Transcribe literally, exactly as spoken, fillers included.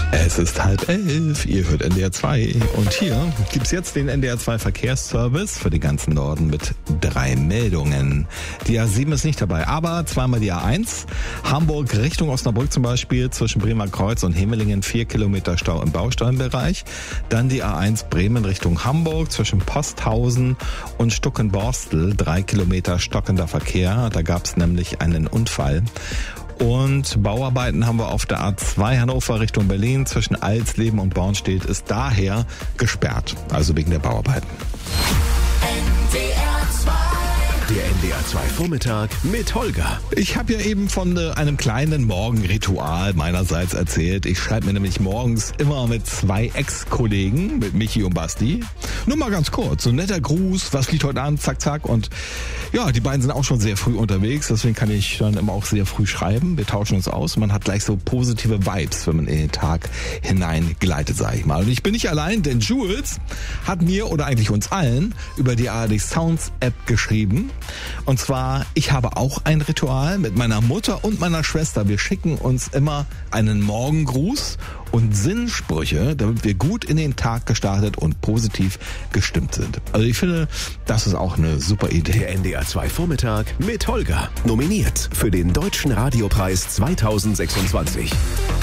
Es ist halb elf, ihr hört N D R zwei und hier gibt's jetzt den N D R zwei Verkehrsservice für den ganzen Norden mit drei Meldungen. Die A sieben ist nicht dabei, aber zweimal die A eins. Hamburg Richtung Osnabrück zum Beispiel zwischen Bremer Kreuz und Hemelingen vier Kilometer Stau im Bausteinbereich. Dann die A eins Bremen Richtung Hamburg zwischen Posthausen und Stuckenborstel drei Kilometer stockender Verkehr. Da gab's nämlich einen Unfall. Und Bauarbeiten haben wir auf der A zwei Hannover Richtung Berlin zwischen Alsleben und Bornstedt ist daher gesperrt, also wegen der Bauarbeiten. Der N D R zwei Vormittag mit Holger. Ich habe ja eben von äh, einem kleinen Morgenritual meinerseits erzählt. Ich schreibe mir nämlich morgens immer mit zwei Ex-Kollegen, mit Michi und Basti. Nur mal ganz kurz, so ein netter Gruß, was liegt heute an, zack, zack. Und ja, die beiden sind auch schon sehr früh unterwegs, deswegen kann ich dann immer auch sehr früh schreiben. Wir tauschen uns aus. Man hat gleich so positive Vibes, wenn man in den Tag hineingleitet, sage ich mal. Und ich bin nicht allein, denn Jules hat mir oder eigentlich uns allen über die A R D Sounds App geschrieben. Und zwar, ich habe auch ein Ritual mit meiner Mutter und meiner Schwester. Wir schicken uns immer einen Morgengruß und Sinnsprüche, damit wir gut in den Tag gestartet und positiv gestimmt sind. Also ich finde, das ist auch eine super Idee. Der N D R zwei Vormittag mit Holger. Nominiert für den Deutschen Radiopreis zweitausendsechsundzwanzig.